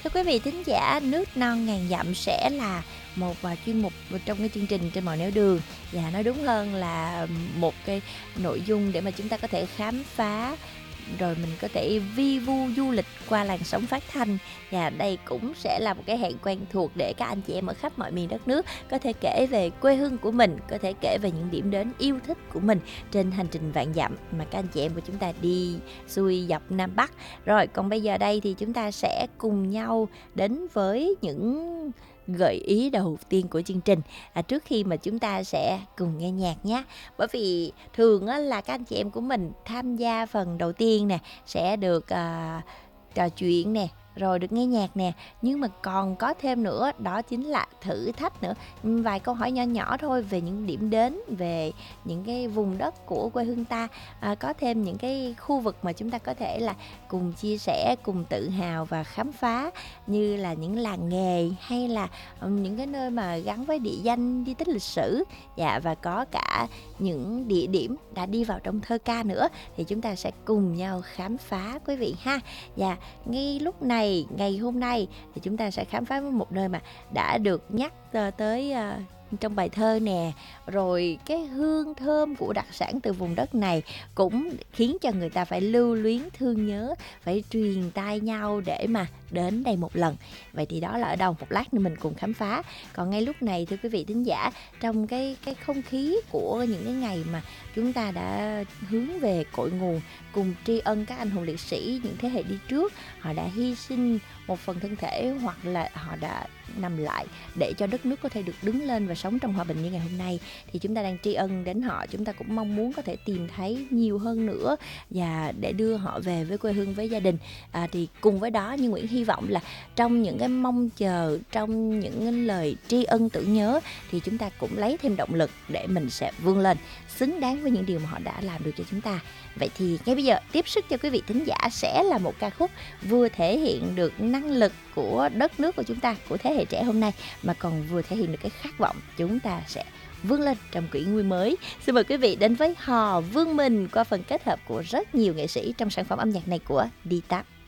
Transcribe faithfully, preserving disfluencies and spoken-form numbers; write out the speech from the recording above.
Thưa quý vị thính giả, nước non ngàn dặm sẽ là một à, chuyên mục trong cái chương trình Trên mọi nẻo đường, và nói đúng hơn là một cái nội dung để mà chúng ta có thể khám phá, rồi mình có thể vi vu du lịch qua làn sóng phát thanh. Và đây cũng sẽ là một cái hẹn quen thuộc để các anh chị em ở khắp mọi miền đất nước có thể kể về quê hương của mình, có thể kể về những điểm đến yêu thích của mình trên hành trình vạn dặm mà các anh chị em của chúng ta đi xuôi dọc Nam Bắc. Rồi còn bây giờ đây thì chúng ta sẽ cùng nhau đến với những gợi ý đầu tiên của chương trình, à, trước khi mà chúng ta sẽ cùng nghe nhạc nhé. Bởi vì thường á, là các anh chị em của mình tham gia phần đầu tiên nè sẽ được à, trò chuyện nè, rồi được nghe nhạc nè, nhưng mà còn có thêm nữa, đó chính là thử thách nữa. Vài câu hỏi nhỏ nhỏ thôi về những điểm đến, về những cái vùng đất của quê hương ta, à, có thêm những cái khu vực mà chúng ta có thể là cùng chia sẻ, cùng tự hào và khám phá, như là những làng nghề hay là những cái nơi mà gắn với địa danh, di tích lịch sử, dạ, và có cả những địa điểm đã đi vào trong thơ ca nữa, thì chúng ta sẽ cùng nhau khám phá quý vị ha. Và ngay lúc này, ngày hôm nay thì chúng ta sẽ khám phá một nơi mà đã được nhắc tới uh, trong bài thơ nè, rồi cái hương thơm của đặc sản từ vùng đất này cũng khiến cho người ta phải lưu luyến thương nhớ, phải truyền tai nhau để mà đến đây một lần. Vậy thì đó là ở đâu? Một lát nữa mình cùng khám phá. Còn ngay lúc này thưa quý vị thính giả, trong cái cái không khí của những cái ngày mà chúng ta đã hướng về cội nguồn, cùng tri ân các anh hùng liệt sĩ, những thế hệ đi trước, họ đã hy sinh một phần thân thể hoặc là họ đã nằm lại để cho đất nước có thể được đứng lên và sống trong hòa bình như ngày hôm nay, thì chúng ta đang tri ân đến họ. Chúng ta cũng mong muốn có thể tìm thấy nhiều hơn nữa và để đưa họ về với quê hương, với gia đình. À, thì cùng với đó Như Nguyễn hy vọng là trong những cái mong chờ, trong những cái lời tri ân tưởng nhớ, thì chúng ta cũng lấy thêm động lực để mình sẽ vươn lên xứng đáng với những điều mà họ đã làm được cho chúng ta. Vậy thì ngay bây giờ tiếp sức cho quý vị thính giả sẽ là một ca khúc vừa thể hiện được năng lực của đất nước của chúng ta, của thế hệ trẻ hôm nay, mà còn vừa thể hiện được cái khát vọng chúng ta sẽ vươn lên trong kỷ nguyên mới. Xin mời quý vị đến với Hò Vương Mình qua phần kết hợp của rất nhiều nghệ sĩ trong sản phẩm âm nhạc này của Đi Tap.